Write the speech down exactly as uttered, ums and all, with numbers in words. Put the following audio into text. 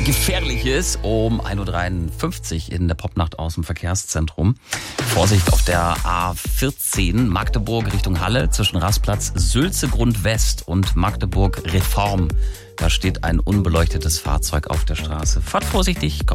Gefährliches um ein Uhr dreiundfünfzig in der Popnacht aus dem Verkehrszentrum. Vorsicht auf der A vierzehn Magdeburg Richtung Halle zwischen Rastplatz Sülze-Grund West und Magdeburg Reform. Da steht ein unbeleuchtetes Fahrzeug auf der Straße. Fahrt vorsichtig, kommt